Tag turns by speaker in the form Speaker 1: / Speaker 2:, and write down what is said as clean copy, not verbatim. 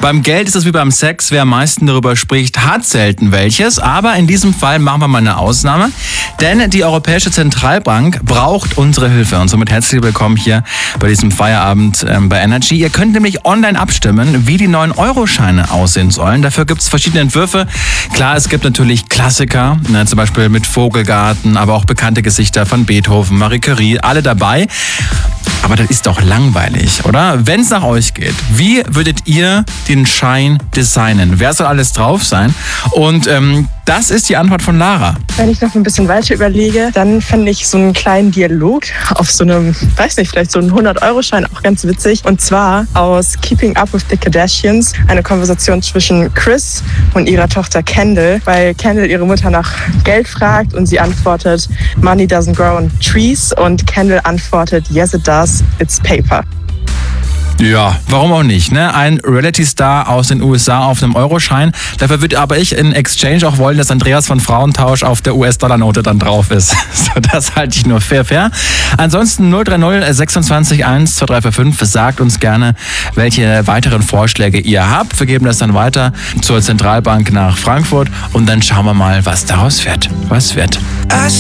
Speaker 1: Beim Geld ist es wie beim Sex. Wer am meisten darüber spricht, hat selten welches. Aber in diesem Fall machen wir mal eine Ausnahme. Denn die Europäische Zentralbank braucht unsere Hilfe. Und somit herzlich willkommen hier bei diesem Feierabend bei Energy. Ihr könnt nämlich online abstimmen, wie die neuen Euro-Scheine aussehen sollen. Dafür gibt es verschiedene Entwürfe. Klar, es gibt natürlich Klassiker, zum Beispiel mit Vogelgarten, aber auch bekannte Gesichter von Beethoven, Marie Curie, alle dabei. Aber das ist doch langweilig, oder? Wenn es nach euch geht, wie würdet ihr den Schein designen? Wer soll alles drauf sein? Und das ist die Antwort von Lara.
Speaker 2: Wenn ich noch ein bisschen weiter überlege, dann fände ich so einen kleinen Dialog auf so einem, weiß nicht, vielleicht so einen 100-Euro-Schein auch ganz witzig. Und zwar aus Keeping Up with the Kardashians, eine Konversation zwischen Kris und ihrer Tochter Kendall, weil Kendall ihre Mutter nach Geld fragt und sie antwortet, Money doesn't grow on trees, und Kendall antwortet, yes it does, it's paper.
Speaker 1: Ja, warum auch nicht, ne? Ein Reality-Star aus den USA auf einem Euroschein. Dafür würde aber ich in Exchange auch wollen, dass Andreas von Frauentausch auf der US-Dollar-Note dann drauf ist. So, das halte ich nur fair. Ansonsten 030 26 1 2345. Sagt uns gerne, welche weiteren Vorschläge ihr habt. Wir geben das dann weiter zur Zentralbank nach Frankfurt und dann schauen wir mal, was daraus wird. Was wird?